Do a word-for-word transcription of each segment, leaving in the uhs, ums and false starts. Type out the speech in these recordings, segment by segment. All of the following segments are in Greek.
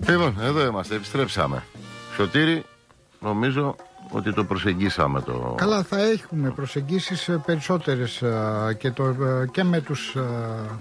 Λοιπόν, εδώ είμαστε, επιστρέψαμε. Σωτήρη, νομίζω ότι το προσεγγίσαμε το... Καλά, θα έχουμε προσεγγίσεις περισσότερες και, το, και με τους ε,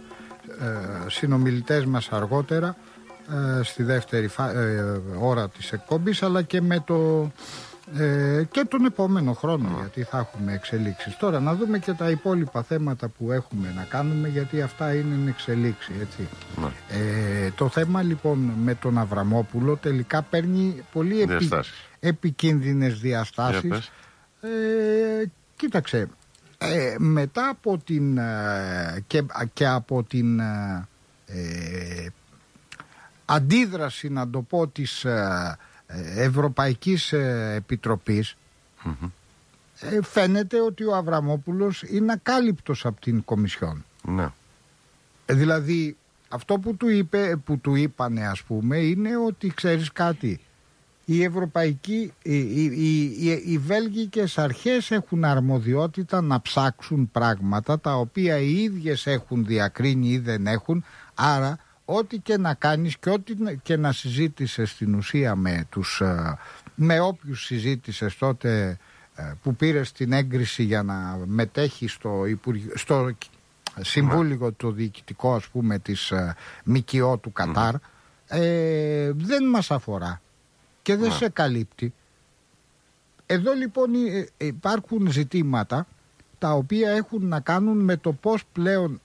συνομιλητές μας αργότερα ε, στη δεύτερη φα, ε, ώρα της εκπομπής, αλλά και με το ε, και τον επόμενο χρόνο, mm. γιατί θα έχουμε εξελίξεις. Τώρα να δούμε και τα υπόλοιπα θέματα που έχουμε να κάνουμε, γιατί αυτά είναι εν εξελίξη, έτσι. Mm. Ε, το θέμα λοιπόν με τον Αβραμόπουλο τελικά παίρνει πολύ επί, επικίνδυνες διαστάσεις. Ε, κοίταξε, ε, μετά από την ε, και, και από την ε, ε, αντίδραση, να το πω, της ε, Ευρωπαϊκής Επιτροπής, mm-hmm. ε, φαίνεται ότι ο Αβραμόπουλος είναι ακάλυπτος από την Κομισιόν. Ναι. Ε, δηλαδή αυτό που του, είπε, που του είπανε, ας πούμε, είναι ότι ξέρεις κάτι, οι ευρωπαϊκοί, οι, οι, οι, οι βέλγικες αρχές έχουν αρμοδιότητα να ψάξουν πράγματα τα οποία οι ίδιες έχουν διακρίνει ή δεν έχουν, άρα ό,τι και να κάνεις και ό,τι και να συζήτησες στην ουσία με τους, με όποιους συζήτησες τότε που πήρες την έγκριση για να μετέχεις στο, Υπουργ... στο Συμβούλιο mm. το διοικητικό, ας πούμε, της ΜΚΟ του Κατάρ, mm. ε, δεν μας αφορά και δεν mm. σε καλύπτει. Εδώ λοιπόν υπάρχουν ζητήματα τα οποία έχουν να κάνουν με το πώς πλέον,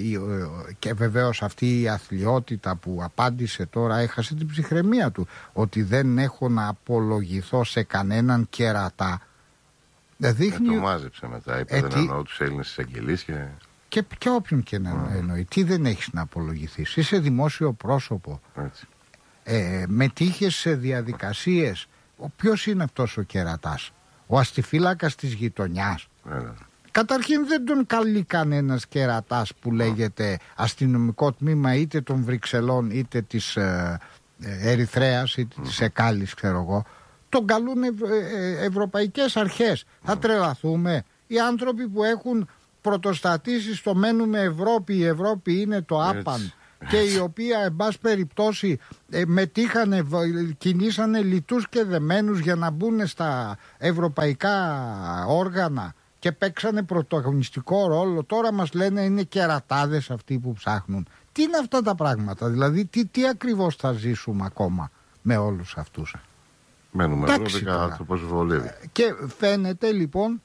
και βεβαίως αυτή η αθλιότητα που απάντησε τώρα έχασε την ψυχραιμία του, ότι δεν έχω να απολογηθώ σε κανέναν κερατά. Δείχνει... Ε, το μάζεψε μετά, είπε, ε, δεν τι... εννοώ τους Έλληνες εισαγγελείς και... Και, και όποιον και να mm. εννοεί. Τι δεν έχεις να απολογηθείς, είσαι δημόσιο πρόσωπο. Έτσι. Ε, μετήχες σε διαδικασίες. Ποιος είναι αυτός ο κερατάς? Ο αστιφύλακας της γειτονιάς? Mm. Καταρχήν δεν τον καλεί κανένας κερατάς που λέγεται αστυνομικό τμήμα είτε των Βρυξελών είτε της ε, ε, Ερυθρέας είτε mm. της Εκάλης, ξέρω εγώ. Τον καλούν ευ, ε, ευρωπαϊκές αρχές. Mm. Θα τρελαθούμε? Οι άνθρωποι που έχουν πρωτοστατήσει στο μένουμε Ευρώπη, η Ευρώπη είναι το άπαν, και η οποία εν πάση περιπτώσει ε, μετήχανε, κινήσανε λιτούς και δεμένους για να μπουν στα ευρωπαϊκά όργανα και παίξανε πρωταγωνιστικό ρόλο. Τώρα μας λένε είναι κερατάδες αυτοί που ψάχνουν. Τι είναι αυτά τα πράγματα? Δηλαδή τι, τι ακριβώς θα ζήσουμε ακόμα με όλους αυτούς? Μένουμε Ευρώπη, το πώς βολεύει. Και φαίνεται λοιπόν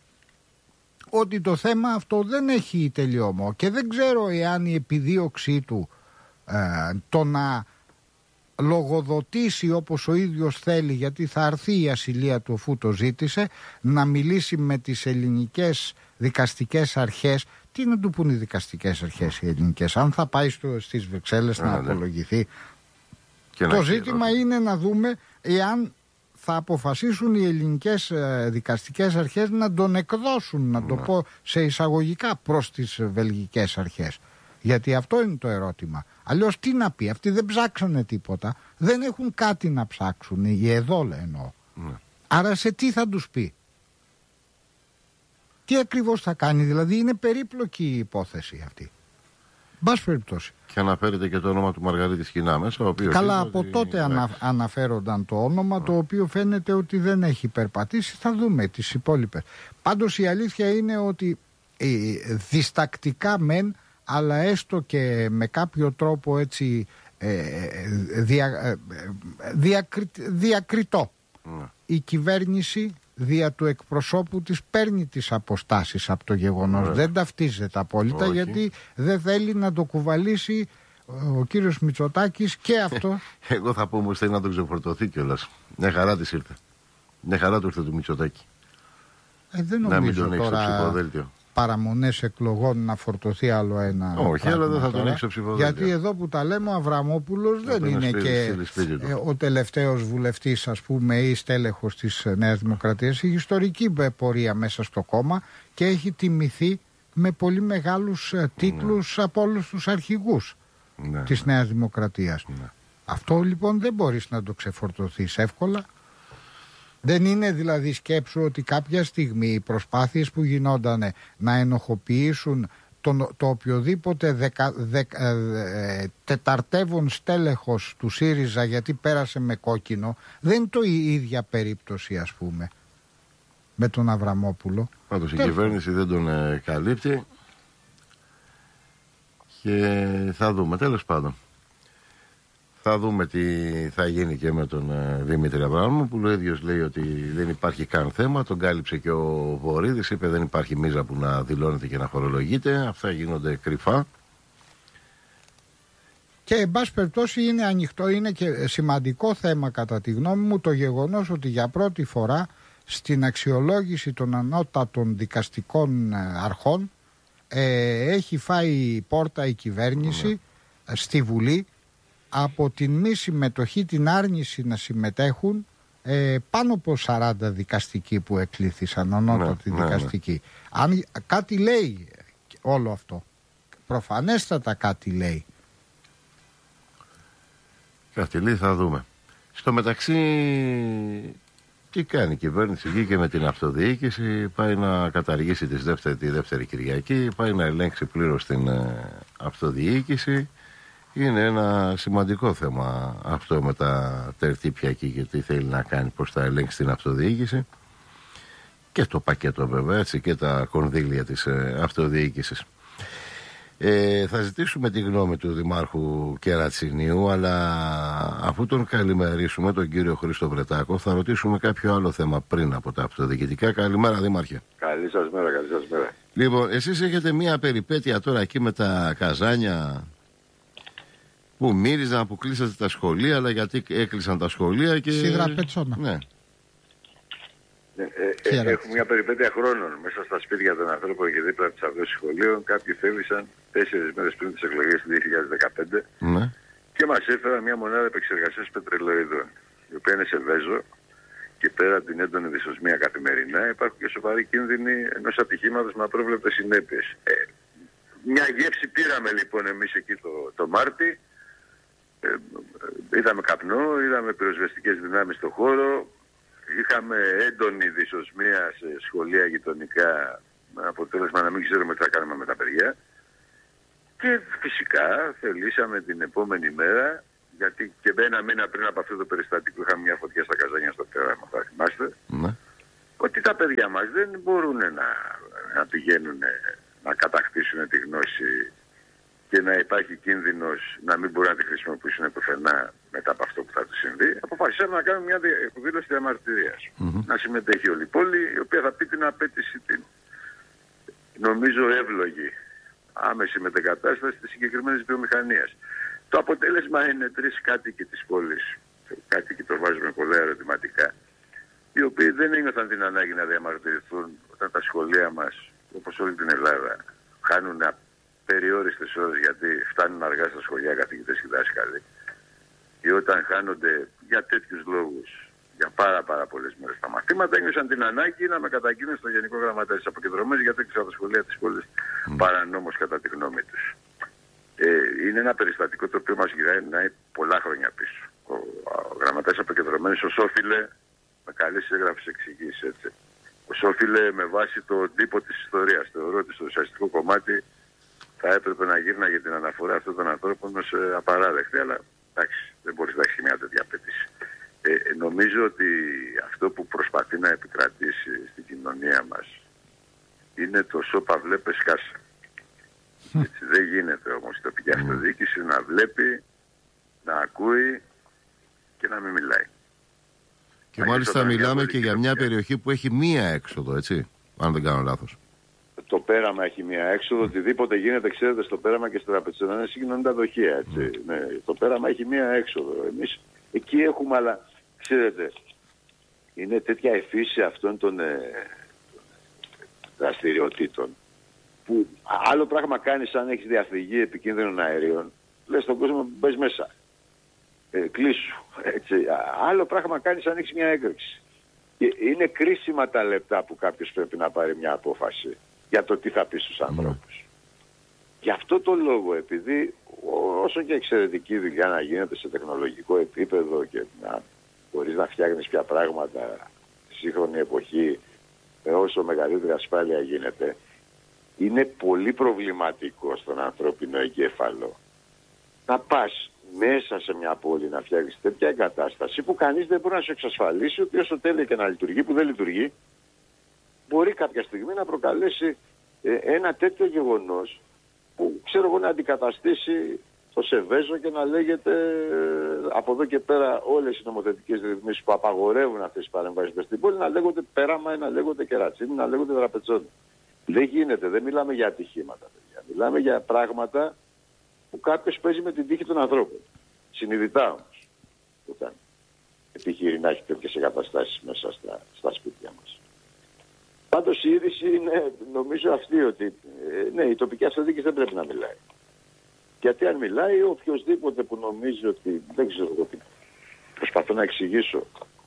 ότι το θέμα αυτό δεν έχει τελειώμα και δεν ξέρω εάν η επιδίωξή του ε, το να λογοδοτήσει όπως ο ίδιος θέλει, γιατί θα έρθει η ασυλία του αφού το ζήτησε, να μιλήσει με τις ελληνικές δικαστικές αρχές. Τι να του πούν οι δικαστικές αρχές οι ελληνικές? Αν θα πάει στο, στις Βρυξέλλες να ναι. απολογηθεί. Και το ζήτημα εδώ. Είναι να δούμε εάν θα αποφασίσουν οι ελληνικές ε, δικαστικές αρχές να τον εκδώσουν, να το πω σε εισαγωγικά, προς τις βελγικές αρχές. Γιατί αυτό είναι το ερώτημα. Αλλιώς τι να πει? Αυτοί δεν ψάξανε τίποτα, δεν έχουν κάτι να ψάξουν, οι εδώ εννοώ. Ναι. Άρα σε τι θα τους πει? Τι ακριβώς θα κάνει? Δηλαδή είναι περίπλοκη η υπόθεση αυτή. Μπας περιπτώσει. Και αναφέρεται και το όνομα του Μαργαρίτη Σκηνά μέσα, ο οποίος... Καλά, από ότι... τότε ανα... αναφέρονταν το όνομα, το οποίο φαίνεται ότι δεν έχει περπατήσει. Θα δούμε τις υπόλοιπες. Πάντως η αλήθεια είναι ότι ε, διστακτικά μεν, αλλά έστω και με κάποιο τρόπο έτσι ε, δια, ε, διακρι, διακριτό, mm. η κυβέρνηση δια του εκπροσώπου της παίρνει τις αποστάσεις από το γεγονός. Mm. Δεν ταυτίζεται απόλυτα. Όχι. Γιατί δεν θέλει να το κουβαλήσει ο κύριος Μητσοτάκης και αυτό. Εγώ θα πω όμως θέλει να τον ξεφορτωθεί κιόλας. Μια χαρά της ήρθε. Μια χαρά του ήρθε του Μητσοτάκη. Ε, δεν νομίζω να μην τον έχει τώρα... στο ψηφοδέλτιο. Παραμονές εκλογών να φορτωθεί άλλο ένα. Όχι, αλλά δεν θα τον έχει στο ψηφοδέλτιο. Γιατί εδώ που τα λέμε, ο Αβραμόπουλος δεν είναι σπίτι, και ε, ο τελευταίος βουλευτής, ας πούμε, ή στέλεχος της Νέας Δημοκρατίας. Έχει ιστορική πορεία μέσα στο κόμμα και έχει τιμηθεί με πολύ μεγάλους ε, τίτλους ναι. από όλους τους αρχηγούς ναι, της Νέας Δημοκρατίας. Ναι. Αυτό λοιπόν δεν μπορείς να το ξεφορτωθείς εύκολα. Δεν είναι δηλαδή, σκέψου ότι κάποια στιγμή οι προσπάθειες που γινόντανε να ενοχοποιήσουν το, το οποιοδήποτε δεκα, δεκα, ε, τεταρτεύον στέλεχος του ΣΥΡΙΖΑ γιατί πέρασε με κόκκινο, δεν είναι το η ίδια περίπτωση, ας πούμε, με τον Αβραμόπουλο. Πάντως η κυβέρνηση δεν τον ε, καλύπτει και θα δούμε, τέλος πάντων. Θα δούμε τι θα γίνει και με τον ε, Δημήτρη Αβραμόπουλο. Ο ίδιος λέει ότι δεν υπάρχει καν θέμα. Τον κάλυψε και ο Βορίδης. Είπε δεν υπάρχει μίζα που να δηλώνεται και να φορολογείται. Αυτά γίνονται κρυφά. Και εν πάση περιπτώσει είναι ανοιχτό, είναι και σημαντικό θέμα κατά τη γνώμη μου το γεγονός ότι για πρώτη φορά στην αξιολόγηση των ανώτατων δικαστικών αρχών ε, έχει φάει πόρτα η κυβέρνηση ναι. στη Βουλή από την μη συμμετοχή, την άρνηση να συμμετέχουν ε, πάνω από σαράντα δικαστικοί που εκλήθησαν, ανώτατοι ναι, δικαστικοί. Ναι, ναι. Αν κάτι λέει όλο αυτό, προφανέστατα κάτι λέει. Κάτι λέει, θα δούμε. Στο μεταξύ, τι κάνει η κυβέρνηση? Βγήκε με την αυτοδιοίκηση, πάει να καταργήσει τη δεύτερη, τη δεύτερη Κυριακή, πάει να ελέγξει πλήρως την ε, αυτοδιοίκηση. Είναι ένα σημαντικό θέμα αυτό με τα τερτύπια εκεί και τι θέλει να κάνει, πώς θα ελέγξει την αυτοδιοίκηση. Και το πακέτο βέβαια, έτσι, και τα κονδύλια της ε, αυτοδιοίκησης. Ε, θα ζητήσουμε τη γνώμη του Δημάρχου Κερατσινίου, αλλά αφού τον καλημερίσουμε, τον κύριο Χρήστο Βρετάκο, θα ρωτήσουμε κάποιο άλλο θέμα πριν από τα αυτοδιοικητικά. Καλημέρα, Δήμαρχε. Καλή σας μέρα, καλή σας μέρα. Λοιπόν, εσείς έχετε μία περιπέτεια τώρα εκεί με τα καζάνια που μύριζαν, που κλείσατε τα σχολεία, αλλά γιατί έκλεισαν τα σχολεία και... Σίδρα πετσόνα. Ναι. Ε, ε, έχουμε μια περιπέτεια χρόνων μέσα στα σπίτια των ανθρώπων και δίπλα από τις αυτοσχολείων. Κάποιοι θέλησαν τέσσερις μέρες πριν τις εκλογές του δύο χιλιάδες δεκαπέντε ναι. και μας έφεραν μια μονάδα επεξεργασίας πετρελοειδών, η οποία είναι σε Βέζο και πέρα από την έντονη δυσοσμία καθημερινά υπάρχουν και σοβαροί κίνδυνοι ενός ατυχήματος με απρόβλεπτες συνέπειες. Ε, μια γεύση πήραμε λοιπόν εμείς εκεί το, το Μάρτι. Ε, είδαμε καπνό, είδαμε πυροσβεστικές δυνάμεις στο χώρο. Είχαμε έντονη δυσοσμία σε σχολεία γειτονικά, με αποτέλεσμα να μην ξέρουμε τι θα κάνουμε με τα παιδιά. Και φυσικά θελήσαμε την επόμενη μέρα, γιατί και ένα μήνα πριν από αυτό το περιστατικό είχαμε μια φωτιά στα καζάνια στο πέραμα, θα θυμάστε, ναι. ότι τα παιδιά μας δεν μπορούν να, να πηγαίνουν να κατακτήσουν τη γνώση και να υπάρχει κίνδυνος να μην μπορούν να τη χρησιμοποιήσουν πουθενά μετά από αυτό που θα του συμβεί. Αποφασίσαμε να κάνουμε μια εκδήλωση διαμαρτυρίας. Mm-hmm. Να συμμετέχει όλη η πόλη, η οποία θα πει την απέτηση την, νομίζω, εύλογη, άμεση μετεγκατάσταση της συγκεκριμένης βιομηχανίας. Το αποτέλεσμα είναι τρεις κάτοικοι της πόλης, κάτοικοι το βάζουμε πολλά ερωτηματικά, οι οποίοι δεν ένιωθαν την ανάγκη να διαμαρτυρηθούν όταν τα σχολεία μας, όπως όλη την Ελλάδα, χάνουν περιόριστες ώρες γιατί φτάνουν αργά στα σχολεία καθηγητές και δάσκαλοι, ή όταν χάνονται για τέτοιους λόγους για πάρα πάρα πολλές μέρες τα μαθήματα, ένιωσαν την ανάγκη να με καταγγείλουν στο Γενικό Γραμματέα της Αποκεντρωμένης γιατί έκλεισαν τα σχολεία της πόλης mm. παρανόμως κατά τη γνώμη τους. Ε, είναι ένα περιστατικό το οποίο μας γυρνάει πολλά χρόνια πίσω. Ο, ο Γραμματέας Αποκεντρωμένης ως όφιλε, με καλές έγγραφες εξηγήσεις, έτσι, ως όφιλε με βάση τον τύπο της ιστορίας. Θεωρώ ότι στο ουσιαστικό κομμάτι θα έπρεπε να γύρναγε την αναφορά αυτών των ανθρώπων ως ε, απαράδεκτη, αλλά εντάξει, δεν μπορείς να έχεις μια τέτοια απέτηση. Ε, νομίζω ότι αυτό που προσπαθεί να επικρατήσει στην κοινωνία μας είναι το σώπα βλέπε σκάσε. Έτσι, δεν γίνεται όμως η τοπική αυτοδιοίκηση να βλέπει, να ακούει και να μην μιλάει. Και να μάλιστα μιλάμε και για μια περιοχή που έχει μία έξοδο, έτσι, αν δεν κάνω λάθος. Το πέραμα έχει μία έξοδο, οτιδήποτε γίνεται, ξέρετε, στο πέραμα και στο τραπεζικό συγκοινωνούν τα δοχεία, έτσι. Mm. Ναι, το πέραμα έχει μία έξοδο. Εμείς εκεί έχουμε, αλλά ξέρετε, είναι τέτοια εφύση αυτών των ε, δραστηριοτήτων που άλλο πράγμα κάνεις αν έχεις διαφυγή επικίνδυνων αερίων, λες στον κόσμο μπες μέσα, ε, κλείσου, έτσι. Άλλο πράγμα κάνεις αν έχεις μια έκρηξη. Και είναι κρίσιμα τα λεπτά που κάποιος πρέπει να πάρει μια απόφαση για το τι θα πει στους ανθρώπους. Mm. Γι' αυτό το λόγο, επειδή όσο και εξαιρετική δουλειά να γίνεται σε τεχνολογικό επίπεδο και να μπορείς να φτιάχνεις πια πράγματα στη σύγχρονη εποχή με όσο μεγαλύτερη ασφάλεια γίνεται, είναι πολύ προβληματικό στον ανθρώπινο εγκέφαλο να πας μέσα σε μια πόλη να φτιάξεις τέτοια εγκατάσταση που κανείς δεν μπορεί να σου εξασφαλίσει ότι όσο τέλεια και να λειτουργεί, που δεν λειτουργεί, μπορεί κάποια στιγμή να προκαλέσει ε, ένα τέτοιο γεγονός που ξέρω εγώ να αντικαταστήσει το Σεβέζο και να λέγεται ε, από εδώ και πέρα όλες οι νομοθετικές ρυθμίσεις που απαγορεύουν αυτές τις παρεμβάσεις στην πόλη να λέγονται πέραμα, να λέγονται κερατσίνη, να λέγονται δραπετσόνι. Δεν γίνεται, δεν μιλάμε για ατυχήματα, παιδιά. Μιλάμε για πράγματα που κάποιος παίζει με την τύχη των ανθρώπων. Συνειδητά όμως που κάνει. Επιχείρει να έχει τέτοιες εγκαταστάσεις μέσα στα, στα σπίτια μας. Πάντως η είδηση είναι νομίζω αυτή ότι ε, ναι, η τοπική αυτοδιοίκηση δεν πρέπει να μιλάει. Γιατί αν μιλάει οποιοδήποτε που νομίζει ότι δεν ξέρω εγώ τι προσπαθώ να εξηγήσω.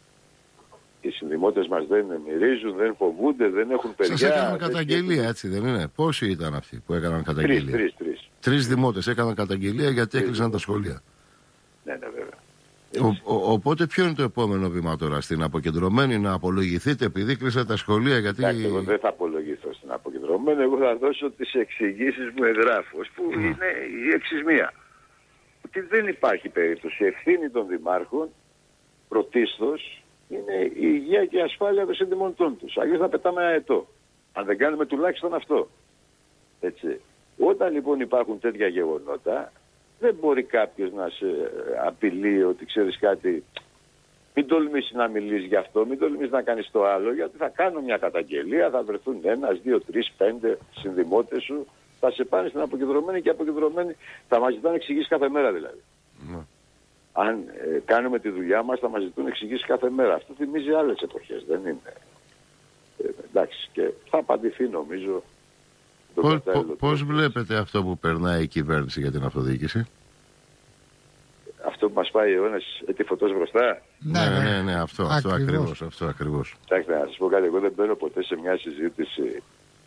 Οι συνδημότες μας δεν μυρίζουν, δεν φοβούνται, δεν έχουν παιδιά. Σας έκαναν καταγγελία, δεν... έτσι δεν είναι? Πόσοι ήταν αυτοί που έκαναν καταγγελία? Τρεις, τρεις, τρεις. Τρεις δημότες έκαναν καταγγελία γιατί έκλεισαν τα σχολεία. Ναι, ναι, βέβαια. Ο, ο, οπότε ποιο είναι το επόμενο βήμα τώρα? Στην αποκεντρωμένη να απολογηθείτε επειδή κλείσατε τα σχολεία? Γιατί... Εντάξει, εγώ δεν θα απολογηθώ στην αποκεντρωμένη. Εγώ θα δώσω τις εξηγήσεις μου εγγράφως που mm. είναι η εξής μία. Ότι δεν υπάρχει περίπτωση. Η ευθύνη των δημάρχων πρωτίστως είναι η υγεία και η ασφάλεια των συντημονιτών τους. Αλλιώς θα πετάμε αετό. Αν δεν κάνουμε τουλάχιστον αυτό. Έτσι. Όταν λοιπόν υπάρχουν τέτοια γεγονότα, δεν μπορεί κάποιος να σε απειλεί ότι ξέρεις κάτι, μην τολμήσεις να μιλήσεις γι' αυτό, μην τολμήσεις να κάνεις το άλλο, γιατί θα κάνω μια καταγγελία, θα βρεθούν ένας, δύο, τρεις, πέντε συνδημότες σου, θα σε πάνε στην αποκεντρωμένη και αποκεντρωμένη θα μας ζητάνε εξηγήσεις κάθε μέρα δηλαδή. Mm. Αν ε, κάνουμε τη δουλειά μας θα μας ζητούν εξηγήσεις κάθε μέρα. Αυτό θυμίζει άλλες εποχές, δεν είναι. Ε, εντάξει, και θα απαντηθεί νομίζω. Πώς, πώς βλέπετε αυτό που περνάει η κυβέρνηση για την αυτοδιοίκηση? Αυτό που μας πάει αιώνας έτη φωτός μπροστά. Ναι, ναι, ναι, ναι, αυτό, αυτό ακριβώς. Αυτό ακριβώς. Κοιτάξτε, να σας πω κάτι, εγώ δεν μπαίνω ποτέ σε μια συζήτηση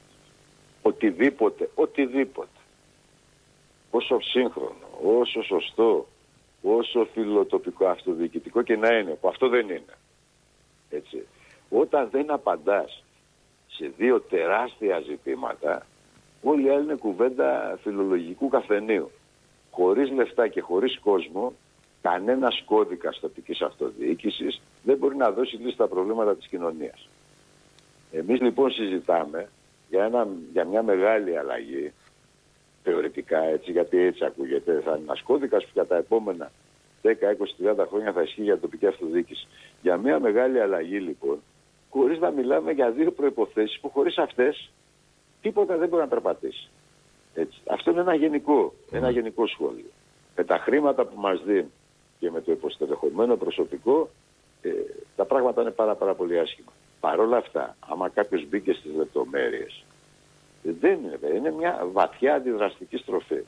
οτιδήποτε, οτιδήποτε. Όσο σύγχρονο, όσο σωστό, όσο φιλοτοπικό αυτοδιοικητικό και να είναι, που αυτό δεν είναι. Έτσι. Όταν δεν απαντάς σε δύο τεράστια ζητήματα, όλη η άλλη είναι κουβέντα φιλολογικού καφενείου. Χωρίς λεφτά και χωρίς κόσμο, κανένας κώδικας τοπικής αυτοδιοίκησης δεν μπορεί να δώσει λύση στα προβλήματα της κοινωνίας. Εμείς λοιπόν συζητάμε για, ένα, για μια μεγάλη αλλαγή, θεωρητικά έτσι, γιατί έτσι ακούγεται, θα είναι ένας κώδικας που για τα επόμενα δέκα, είκοσι, τριάντα χρόνια θα ισχύει για τοπική αυτοδιοίκηση. Για μια μεγάλη αλλαγή λοιπόν, χωρίς να μιλάμε για δύο προϋποθέσεις που χωρίς αυτές τίποτα δεν μπορεί να περπατήσει. Έτσι. Αυτό είναι ένα γενικό, ένα γενικό σχόλιο. Με τα χρήματα που μας δίνουν και με το υποστελεχωμένο προσωπικό, ε, τα πράγματα είναι πάρα, πάρα πολύ άσχημα. Παρ' όλα αυτά, άμα κάποιος μπήκε στις λεπτομέρειες, δεν είναι, είναι μια βαθιά αντιδραστική στροφή.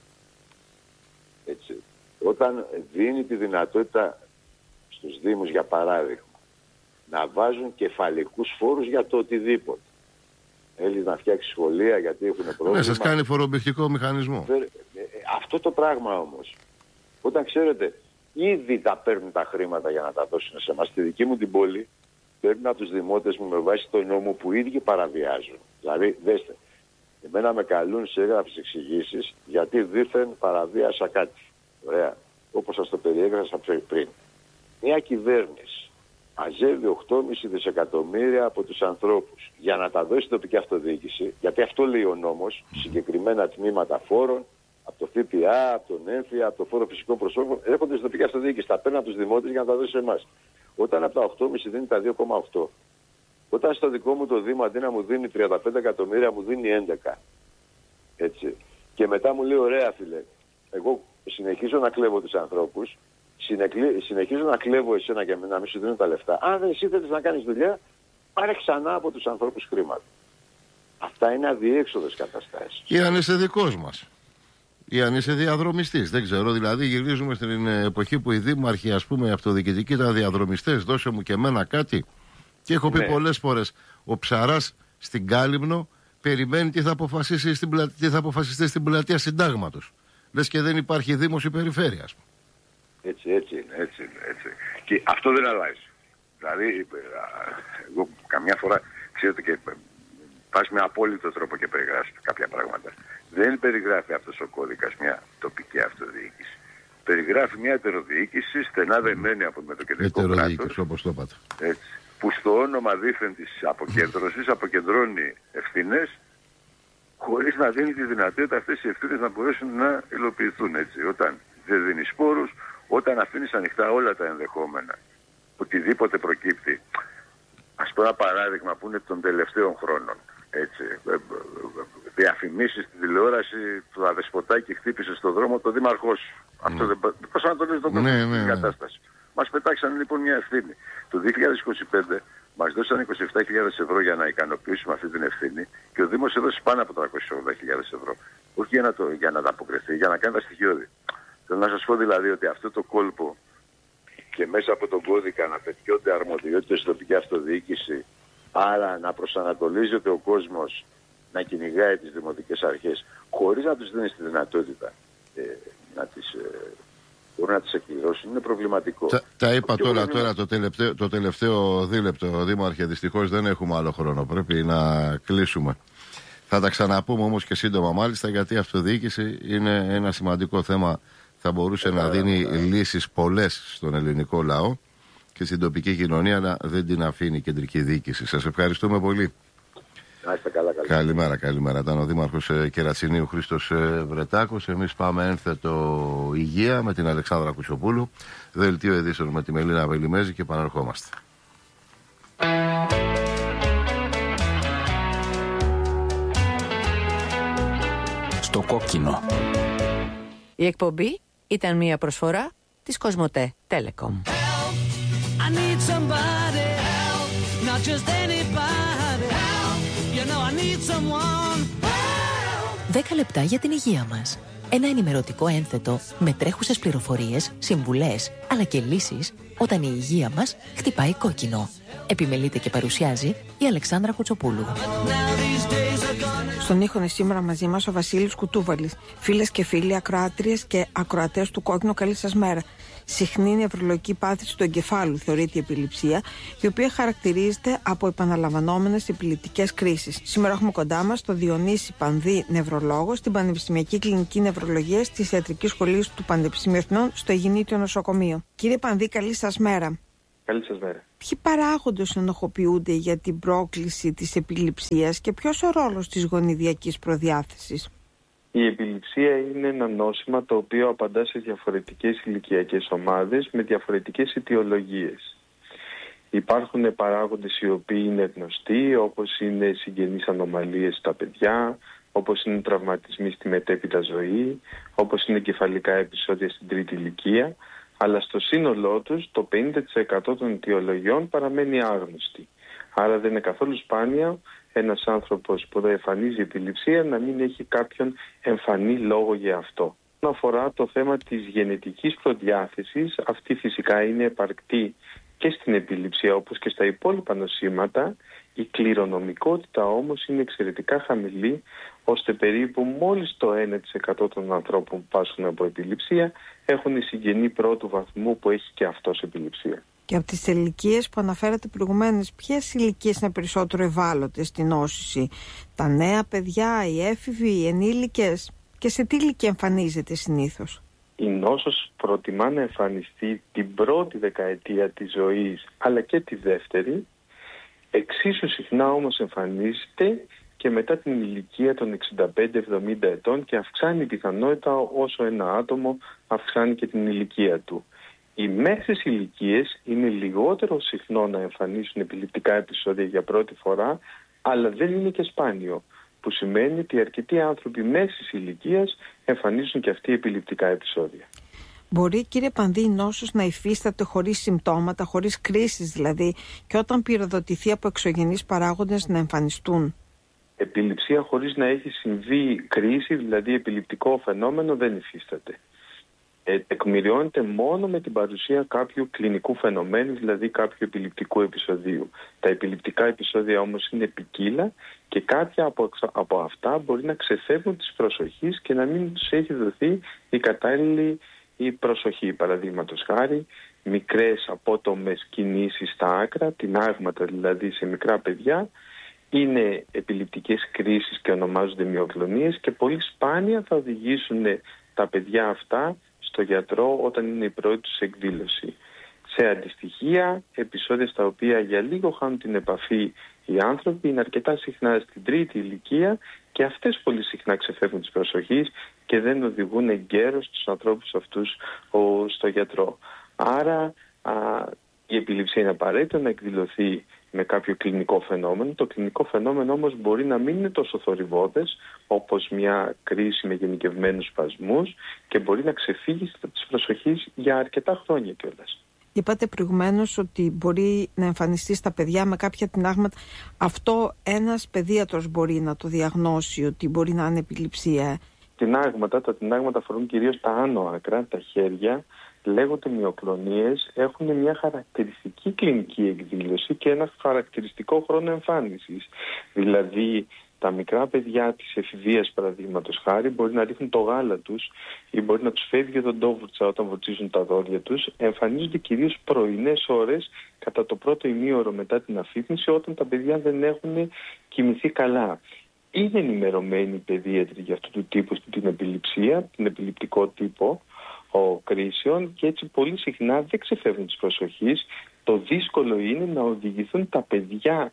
Έτσι. Όταν δίνει τη δυνατότητα στους Δήμους, για παράδειγμα, να βάζουν κεφαλικούς φόρους για το οτιδήποτε. Θέλει να φτιάξει σχολεία γιατί έχουν πρόβλημα. Ναι, σας κάνει φορομπηχτικό μηχανισμό. Αυτό το πράγμα όμως, όταν ξέρετε, ήδη τα παίρνουν τα χρήματα για να τα δώσουν σε εμάς. Στη δική μου την πόλη, παίρνουν από τους δημότες μου με βάση τον νόμο που οι ίδιοι παραβιάζουν. Δηλαδή, δέστε, εμένα με καλούν σε έγγραφες εξηγήσεις γιατί δήθεν παραβίασα κάτι. Ωραία. Όπως σας το περιέγραψα πριν. Μια κυβέρνηση μαζεύει οκτώ κόμμα πέντε δισεκατομμύρια από τους ανθρώπους για να τα δώσει στην τοπική αυτοδιοίκηση, γιατί αυτό λέει ο νόμος, συγκεκριμένα τμήματα φόρων, από το ΦΠΑ, από τον έμφυα, από το φόρο φυσικών προσώπων, έρχονται στην τοπική αυτοδιοίκηση. Τα παίρνουν από τους δημότες για να τα δώσει σε εμάς. Όταν από τα οκτώ κόμμα πέντε δίνει τα δύο κόμμα οκτώ. Όταν στο δικό μου το Δήμο αντί να μου δίνει τριάντα πέντε εκατομμύρια μου δίνει έντεκα. Έτσι. Και μετά μου λέει, ωραία φίλε, εγώ συνεχίζω να κλέβω τους ανθρώπους, συνεχίζω να κλέβω εσένα και να μην σου δίνω τα λεφτά. Αν δεν εσύ θέλεις να κάνεις δουλειά, πάρε ξανά από τους ανθρώπους χρήματα. Αυτά είναι αδιέξοδες καταστάσεις. Ή αν είσαι δικός μας. Ή αν είσαι διαδρομιστής. Δεν ξέρω, δηλαδή γυρίζουμε στην εποχή που οι δήμαρχοι, ας πούμε, αυτοδιοικητικοί ήταν διαδρομιστές. Δώσε μου και εμένα κάτι. Και έχω πει ναι. πολλές φορές, ο Ψαράς στην Κάλυμνο περιμένει τι θα αποφασίσει στην, πλα... τι θα αποφασιστεί στην πλατεία Συντάγματος. Λες και δεν υπάρχει δήμος ή περιφέρεια. Έτσι, έτσι είναι, έτσι είναι, έτσι. Και αυτό δεν αλλάζει. Δηλαδή, εγώ καμιά φορά, ξέρετε, και πας με απόλυτο τρόπο και περιγράψεις. κάποια πράγματα. Δεν περιγράφει αυτός ο κώδικας μια τοπική αυτοδιοίκηση. Περιγράφει μια ετεροδιοίκηση στενά δεμένη από με το κεντρικό κράτος, όπως το είπατε. Έτσι, που στο όνομα δήθεν της αποκέντρωσης αποκεντρώνει ευθύνες χωρίς να δίνει τη δυνατότητα αυτές οι ευθύνες να μπορέσουν να υλοποιηθούν. Έτσι. Όταν δεν δίνει σπόρους, όταν αφήνεις ανοιχτά όλα τα ενδεχόμενα, οτιδήποτε προκύπτει. Ας πω ένα παράδειγμα που είναι των τελευταίων χρόνων. Έτσι, διαφημίσεις στην τηλεόραση, το αδεσποτάκι χτύπησε στον δρόμο το δήμαρχό σου. Mm. Αυτό δεν προσανατολίζει τον κόσμο ναι, στην ναι, ναι. κατάσταση. Μας πετάξαν λοιπόν μια ευθύνη. Το δύο χιλιάδες είκοσι πέντε μας δώσαν είκοσι επτά χιλιάδες ευρώ για να ικανοποιήσουμε αυτή την ευθύνη και ο Δήμος έδωσε πάνω από τριακόσιες ογδόντα χιλιάδες ευρώ. Όχι για να, το, για να ανταποκριθεί, για να κάνει τα στοιχειώδη. Θέλω να σας πω δηλαδή ότι αυτό το κόλπο και μέσα από τον κώδικα να πετιώνται αρμοδιότητες στην τοπική αυτοδιοίκηση, άρα να προσανατολίζεται ο κόσμος να κυνηγάει τις δημοτικές αρχές χωρίς να τους δίνει τη δυνατότητα ε, να τις, ε, μπορούν να τις εκπληρώσουν, είναι προβληματικό. Τα, τα είπα το τώρα, πρόβλημα... τώρα το, τελευταίο, το τελευταίο δίλεπτο, Δήμαρχε, δυστυχώς δεν έχουμε άλλο χρόνο, πρέπει να κλείσουμε. Θα τα ξαναπούμε όμως και σύντομα μάλιστα, γιατί η αυτοδιοίκηση είναι ένα σημαντικό θέμα, θα μπορούσε ε, να ε, δίνει ε, λύσεις πολλές στον ελληνικό λαό και στην τοπική κοινωνία, αλλά δεν την αφήνει η κεντρική διοίκηση. Σας ευχαριστούμε πολύ. Να είστε καλά, καλά. Καλημέρα, καλημέρα. Ήταν ο Δήμαρχος Κερατσινίου Χρήστος Βρετάκος. Εμείς πάμε ένθετο υγεία με την Αλεξάνδρα Κουτσοπούλου. Δελτίο ειδήσεων με τη Μελίνα Βελιμέζη και επαναρχόμαστε. Στο κόκκινο. Η εκπομπή ήταν μια προσφορά της Κοσμοτέ Telecom. δέκα λεπτά για την υγεία μας. Ένα ενημερωτικό ένθετο με τρέχουσες πληροφορίες, συμβουλές, αλλά και λύσεις όταν η υγεία μας χτυπάει κόκκινο. Επιμελείται και παρουσιάζει η Αλεξάνδρα Κουτσοπούλου. Στον ήχο είναι σήμερα μαζί μας ο Βασίλης Κουτούβαλης. Φίλες και φίλοι, ακροάτριες και ακροατές του Κόκκινου, καλή σας μέρα. Συχνή νευρολογική πάθηση του εγκεφάλου θεωρείται η επιληψία, η οποία χαρακτηρίζεται από επαναλαμβανόμενες επιληπτικές κρίσεις. Σήμερα έχουμε κοντά μας τον Διονύση Πανδή, νευρολόγο, στην Πανεπιστημιακή Κλινική Νευρολογία της Ιατρικής Σχολής του Πανεπιστημίου Εθνών στο Αιγινήτιο Νοσοκομείο. Κύριε Πανδή, καλή σας μέρα. Καλή σας μέρα. Ποιοι παράγοντες ενοχοποιούνται για την πρόκληση της επιληψίας και ποιος ο ρόλος της γονιδιακής προδιάθεσης? Η επιληψία είναι ένα νόσημα το οποίο απαντά σε διαφορετικές ηλικιακές ομάδες με διαφορετικές αιτιολογίες. Υπάρχουν παράγοντες οι οποίοι είναι γνωστοί, όπως είναι συγγενείς ανομαλίες στα παιδιά, όπως είναι τραυματισμοί στη μετέπειτα ζωή, όπως είναι κεφαλικά επεισόδια στην τρίτη ηλικία, αλλά στο σύνολό τους το πενήντα τοις εκατό των αιτιολογιών παραμένει άγνωστη. Άρα δεν είναι καθόλου σπάνια ένας άνθρωπος που δεν εμφανίζει επιληψία να μην έχει κάποιον εμφανή λόγο για αυτό. Όσον αφορά το θέμα της γενετικής προδιάθεσης, αυτή φυσικά είναι επαρκτή και στην επιληψία όπως και στα υπόλοιπα νοσήματα. Η κληρονομικότητα όμως είναι εξαιρετικά χαμηλή, ώστε περίπου μόλις το ένα τοις εκατό των ανθρώπων που πάσχουν από επιληψία έχουν συγγενή πρώτου βαθμού που έχει και αυτός επιληψία. Και από τις ηλικίες που αναφέρατε προηγουμένως, ποιες ηλικίες είναι περισσότερο ευάλωτες στην νόσηση? Τα νέα παιδιά, οι έφηβοι, οι ενήλικες? Και σε τι ηλικία εμφανίζεται συνήθως? Η νόσος προτιμά να εμφανιστεί την πρώτη δεκαετία της ζωής, αλλά και τη δεύτερη. Εξίσου συχνά όμως εμφανίζεται και μετά την ηλικία των εξήντα πέντε εβδομήντα ετών και αυξάνει η πιθανότητα όσο ένα άτομο αυξάνει και την ηλικία του. Οι μέσες ηλικίες είναι λιγότερο συχνό να εμφανίσουν επιληπτικά επεισόδια για πρώτη φορά, αλλά δεν είναι και σπάνιο, που σημαίνει ότι αρκετοί άνθρωποι μέσης ηλικίας εμφανίζουν και αυτοί επιληπτικά επεισόδια. Μπορεί, κύριε Πανδή, η νόσος να υφίσταται χωρίς συμπτώματα, χωρίς κρίσεις δηλαδή, και όταν πυροδοτηθεί από εξωγενείς παράγοντες να εμφανιστούν? Επιληψία χωρίς να έχει συμβεί κρίση, δηλαδή επιληπτικό φαινόμενο, δεν υφίσταται. Ε, τεκμηριώνεται μόνο με την παρουσία κάποιου κλινικού φαινομένου, δηλαδή κάποιου επιληπτικού επεισοδίου. Τα επιληπτικά επεισόδια όμως είναι ποικίλα και κάποια από, από αυτά μπορεί να ξεφεύγουν της προσοχής και να μην τους έχει δοθεί η κατάλληλη η προσοχή. Παραδείγματος χάρη, μικρές απότομες κινήσεις στα άκρα, τινάγματα δηλαδή σε μικρά παιδιά, είναι επιληπτικές κρίσεις και ονομάζονται μυοκλονίες και πολύ σπάνια θα οδηγήσουν τα παιδιά αυτά στο γιατρό όταν είναι η πρώτη τους εκδήλωση. Σε αντιστοιχεία, επεισόδια στα οποία για λίγο χάνουν την επαφή οι άνθρωποι είναι αρκετά συχνά στην τρίτη ηλικία και αυτές πολύ συχνά ξεφεύγουν της προσοχής και δεν οδηγούν εγκαίρως τους ανθρώπους αυτούς ο, στο γιατρό. Άρα α, η επιληψία είναι απαραίτητο να εκδηλωθεί με κάποιο κλινικό φαινόμενο. Το κλινικό φαινόμενο όμως μπορεί να μην είναι τόσο θορυβώδες όπως μια κρίση με γενικευμένους σπασμούς και μπορεί να ξεφύγει της προσοχής για αρκετά χρόνια κιόλας. Είπατε προηγουμένως ότι μπορεί να εμφανιστεί στα παιδιά με κάποια τινάγματα. Αυτό ένας παιδίατρος μπορεί να το διαγνώσει ότι μπορεί να είναι επιληψία. Τινάγματα, τα τινάγματα αφορούν κυρίως τα άνω άκρα, τα χέρια, λέγονται μυοκλονίες, έχουν μια χαρακτηριστική κλινική εκδήλωση και ένα χαρακτηριστικό χρόνο εμφάνισης. Δηλαδή, τα μικρά παιδιά της εφηβείας, παραδείγματος χάρη, μπορεί να ρίχνουν το γάλα τους ή μπορεί να τους φεύγει ο δοντόβουρτσα όταν βουρτσίζουν τα δόντια τους. Εμφανίζονται κυρίως πρωινές ώρες κατά το πρώτο ημίωρο μετά την αφύπνιση, όταν τα παιδιά δεν έχουν κοιμηθεί καλά. Είναι ενημερωμένοι οι παιδίατροι για αυτού του τύπου την επιληψία, την επιληπτικό τύπο ο κρίσεων και έτσι πολύ συχνά δεν ξεφεύγουν της προσοχής. Το δύσκολο είναι να οδηγηθούν τα παιδιά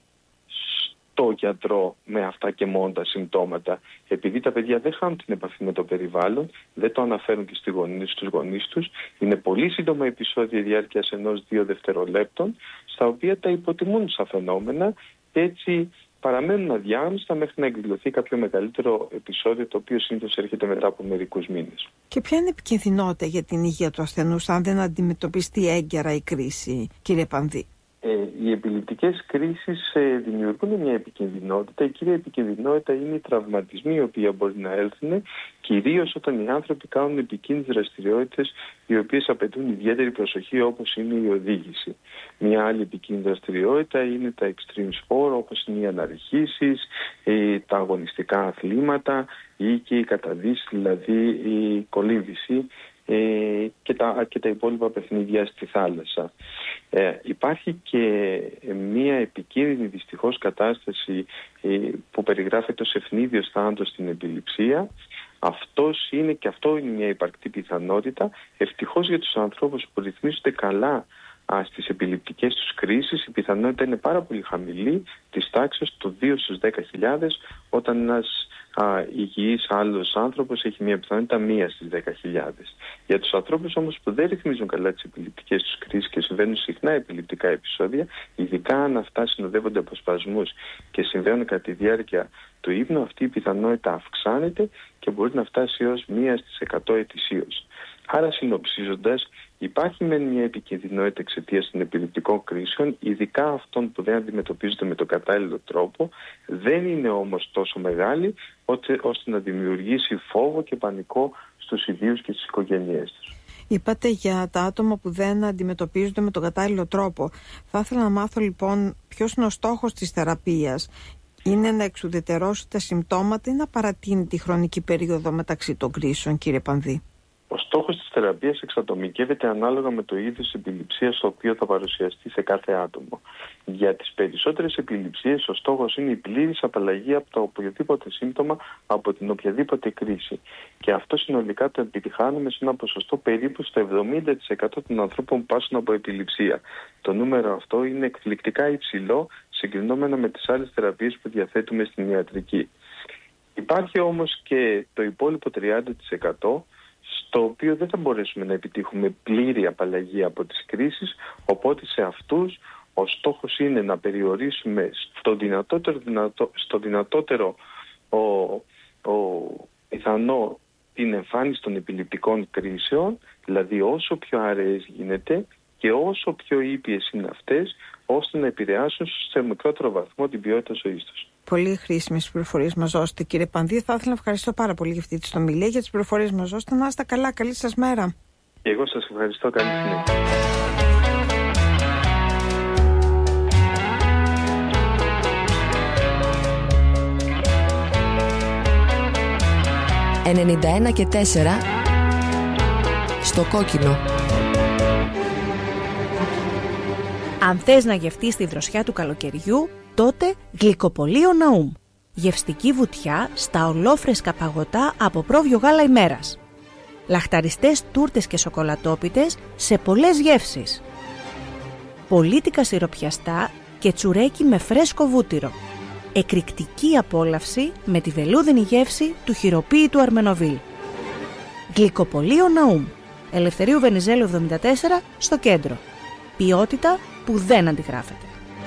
στο γιατρό με αυτά και μόνο τα συμπτώματα. Επειδή τα παιδιά δεν χάνουν την επαφή με το περιβάλλον, δεν το αναφέρουν και στους γονείς, στους γονείς τους, είναι πολύ σύντομα επεισόδια διάρκειας ενός δύο δευτερολέπτων, στα οποία τα υποτιμούν σαν φαινόμενα και έτσι παραμένουν αδιάγνωστα μέχρι να εκδηλωθεί κάποιο μεγαλύτερο επεισόδιο, το οποίο συνήθως έρχεται μετά από μερικούς μήνες. Και ποια είναι η επικινδυνότητα για την υγεία του ασθενούς αν δεν αντιμετωπιστεί έγκαιρα η κρίση, κύριε Πανδή? Ε, οι επιληπτικές κρίσεις ε, δημιουργούν μια επικινδυνότητα. Η κύρια επικινδυνότητα είναι οι τραυματισμοί οι οποίοι μπορεί να έλθουν, κυρίως όταν οι άνθρωποι κάνουν επικίνδυνες δραστηριότητες οι οποίες απαιτούν ιδιαίτερη προσοχή, όπως είναι η οδήγηση. Μια άλλη επικίνδυνη δραστηριότητα είναι τα extreme sport, όπως είναι οι αναρριχήσεις, ε, τα αγωνιστικά αθλήματα ή και η καταδύση, δηλαδή η κολύμβηση Ε, και, τα, και τα υπόλοιπα παιχνίδια στη θάλασσα. Ε, υπάρχει και μία επικίνδυνη δυστυχώς κατάσταση ε, που περιγράφεται ως ευνίδιος θάνατος στην επιληψία. Αυτός είναι και αυτό είναι μια υπαρκτή πιθανότητα. Ευτυχώς για τους ανθρώπους που ρυθμίζονται καλά α, στις επιληπτικές τους κρίσεις, η πιθανότητα είναι πάρα πολύ χαμηλή, της τάξης του δύο στους δέκα χιλιάδες, όταν ένας α, υγιής άλλος άνθρωπος έχει μια πιθανότητα μία στις δέκα χιλιάδες. Για τους ανθρώπους όμως που δεν ρυθμίζουν καλά τις επιληπτικές τους κρίσεις και συμβαίνουν συχνά επιληπτικά επεισόδια, ειδικά αν αυτά συνοδεύονται από σπασμούς και συμβαίνουν κατά τη διάρκεια του ύπνου, αυτή η πιθανότητα αυξάνεται και μπορεί να φτάσει έως μία στις εκατό ετησίως. Άρα, συνοψίζοντας, υπάρχει μεν μια επικινδυνότητα εξαιτίας των επιληπτικών κρίσεων, ειδικά αυτών που δεν αντιμετωπίζονται με τον κατάλληλο τρόπο, δεν είναι όμως τόσο μεγάλη ώστε να δημιουργήσει φόβο και πανικό στους ιδίους και στις οικογένειές τους. Είπατε για τα άτομα που δεν αντιμετωπίζονται με τον κατάλληλο τρόπο. Θα ήθελα να μάθω λοιπόν ποιος είναι ο στόχος της θεραπείας. Είναι να εξουδετερώσει τα συμπτώματα ή να παρατείνει τη χρονική περίοδο μεταξύ των κρίσεων, κύριε Πανδή? Ο στόχος της θεραπείας εξατομικεύεται ανάλογα με το είδος επιληψίας το οποίο θα παρουσιαστεί σε κάθε άτομο. Για τις περισσότερες επιληψίες ο στόχος είναι η πλήρης απαλλαγή από το οποιοδήποτε σύμπτωμα, από την οποιαδήποτε κρίση. Και αυτό συνολικά το επιτυχάνουμε σε ένα ποσοστό περίπου στο εβδομήντα τοις εκατό των ανθρώπων που πάσχουν από επιληψία. Το νούμερο αυτό είναι εκπληκτικά υψηλό συγκρινόμενα με τις άλλες θεραπείες που διαθέτουμε στην ιατρική. Υπάρχει όμως και το υπόλοιπο τριάντα τοις εκατό στο οποίο δεν θα μπορέσουμε να επιτύχουμε πλήρη απαλλαγή από τις κρίσεις, οπότε σε αυτούς ο στόχος είναι να περιορίσουμε στο δυνατότερο, δυνατό, στο δυνατότερο ο, ο, πιθανό την εμφάνιση των επιληπτικών κρίσεων, δηλαδή όσο πιο αραιές γίνεται και όσο πιο ήπιες είναι αυτές, ώστε να επηρεάσουν σε μικρότερο βαθμό την ποιότητα ζωής τους. Πολύ χρήσιμες πληροφορίες μας δώσετε, κύριε Πανδή. Θα ήθελα να ευχαριστώ πάρα πολύ για αυτή τη συνομιλία, για τις πληροφορίες μας δώσετε. Να είστε καλά, καλή σας μέρα. Και εγώ σας ευχαριστώ, καλή συνέχεια. ενενήντα ένα και τέσσερα στο κόκκινο. Αν θες να γευτείς τη δροσιά του καλοκαιριού, τότε γλυκοπολείο Ναούμ. Γευστική βουτιά στα ολόφρεσκα παγωτά από πρόβιο γάλα ημέρας. Λαχταριστές τούρτες και σοκολατόπιτες σε πολλές γεύσεις. Πολίτικα σιροπιαστά και τσουρέκι με φρέσκο βούτυρο. Εκρηκτική απόλαυση με τη βελούδινη γεύση του χειροποίητου Αρμενοβίλ. Γλυκοπολείο Ναούμ. Ελευθερίου Βενιζέλου εβδομήντα τέσσερα στο κέντρο. Ποιότητα που δεν αντιγράφεται.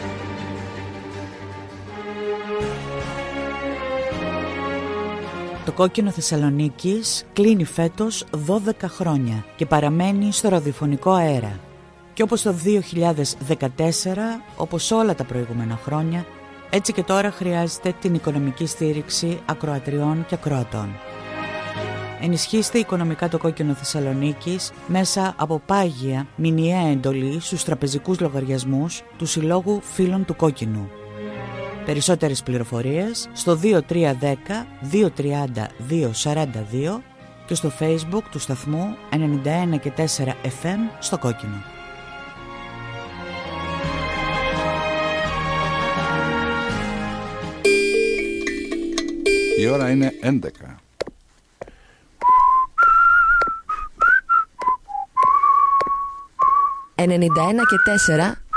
Το Κόκκινο Θεσσαλονίκης κλείνει φέτος δώδεκα χρόνια και παραμένει στο ραδιοφωνικό αέρα. Και όπως το δύο χιλιάδες δεκατέσσερα, όπως όλα τα προηγούμενα χρόνια, έτσι και τώρα χρειάζεται την οικονομική στήριξη ακροατριών και ακροατών. Ενισχύστε οικονομικά το Κόκκινο Θεσσαλονίκης μέσα από πάγια μηνιαία εντολή στους τραπεζικούς λογαριασμούς του Συλλόγου Φίλων του Κόκκινου. Περισσότερες πληροφορίες στο δύο τρία ένα μηδέν δύο τρία μηδέν δύο τέσσερα δύο και στο Facebook του σταθμού ενενήντα ένα και τέσσερα εφ εμ στο Κόκκινο. Η ώρα είναι έντεκα. ενενήντα ένα και τέσσερα